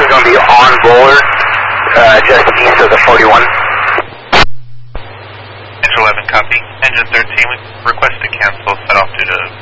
is going to be on board, just east of the 41. Engine 11, copy. Engine 13, we request to cancel, set off due to